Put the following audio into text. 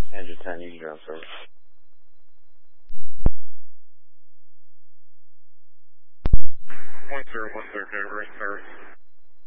Andrew 10, you can ground service. Point 0, 1 third, right service.